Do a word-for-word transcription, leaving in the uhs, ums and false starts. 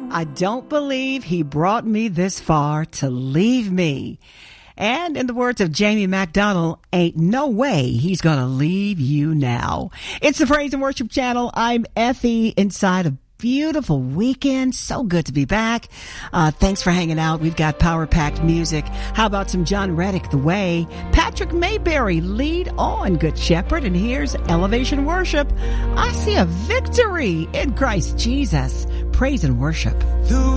I don't believe he brought me this far to leave me. And in the words of Jamie McDonald, ain't no way he's going to leave you now. It's the Praise and Worship Channel. I'm Effie inside a beautiful weekend. So good to be back. Uh, thanks for hanging out. We've got power-packed music. How about some John Reddick, The Way? Patrick Mayberry, Lead On, Good Shepherd. And here's Elevation Worship. I see a victory in Christ Jesus. Praise and worship. The